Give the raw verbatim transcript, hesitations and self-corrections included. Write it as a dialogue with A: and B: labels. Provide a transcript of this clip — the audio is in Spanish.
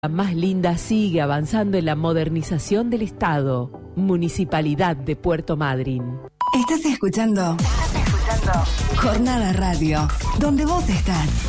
A: La más linda sigue avanzando en la modernización del Estado. Municipalidad de Puerto Madryn.
B: Estás escuchando, Estás escuchando Jornada Radio, donde vos estás.